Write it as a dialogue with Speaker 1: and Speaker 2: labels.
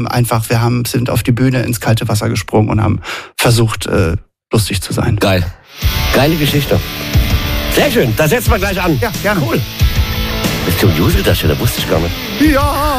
Speaker 1: Einfach, sind auf die Bühne ins kalte Wasser gesprungen und haben versucht, lustig zu sein.
Speaker 2: Geil. Geile Geschichte. Sehr schön, da setzen wir gleich an.
Speaker 1: Ja, gerne.
Speaker 2: Cool. Bist du ein Musical-Darsteller? Wusste ich gar nicht.
Speaker 1: Ja.